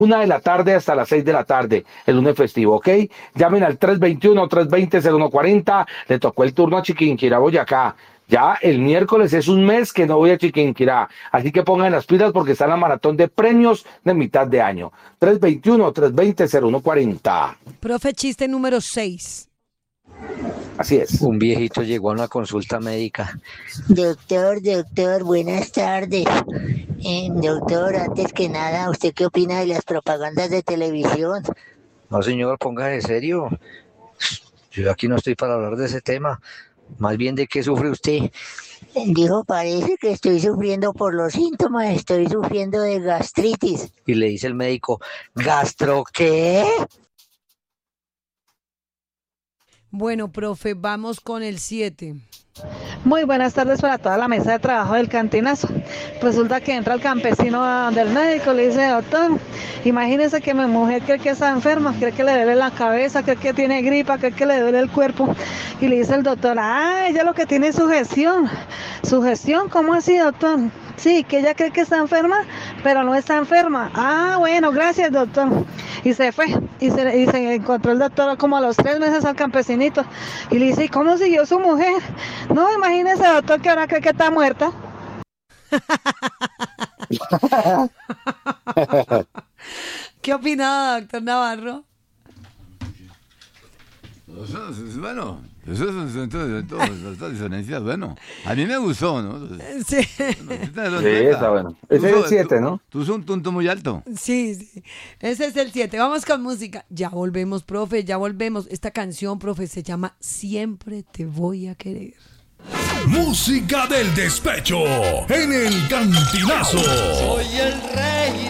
1 de la tarde hasta las 6 de la tarde, el lunes festivo, ¿ok? Llamen al 321-320-0140. Le tocó el turno a Chiquinquirá, Boyacá. Ya el miércoles es un mes que no voy a Chiquinquirá, así que pongan las pilas porque está en la maratón de premios de mitad de año. 321-320-0140. Profe, chiste número 6. Así es. Un viejito llegó a una consulta médica. Doctor, buenas tardes. Doctor, antes que nada, ¿usted qué opina de las propagandas de televisión? No, señor, póngase serio. Yo aquí no estoy para hablar de ese tema. Más bien, ¿de qué sufre usted? Dijo, parece que estoy sufriendo por los síntomas, estoy sufriendo de gastritis. Y le dice el médico, ¿gastro qué? Bueno, profe, vamos con el 7. Muy buenas tardes para toda la mesa de trabajo del Cantinazo. Resulta que entra el campesino del médico, le dice, doctor, imagínese que mi mujer cree que está enferma, cree que le duele la cabeza, cree que tiene gripa, cree que le duele el cuerpo. Y le dice el doctor, ella lo que tiene es sugestión. ¿Sugestión? ¿Cómo así, doctor? Sí, que ella cree que está enferma, pero no está enferma. Bueno, gracias, doctor. Y se fue, y se encontró el doctor como a los 3 meses al campesinito. Y le dice, ¿y cómo siguió su mujer? No, imagínese, doctor, que ahora cree que está muerta. ¿Qué opina, doctor Navarro? Bueno, eso es diferencia. Bueno, a mí me gustó, ¿no? Sí. Está bueno. Ese es el 7, ¿no? Tú sos un tonto muy alto. Sí. Ese es el 7. Vamos con música. Ya volvemos, profe, ya volvemos. Esta canción, profe, se llama Siempre te voy a querer. Música del despecho en el Cantinazo. Soy el rey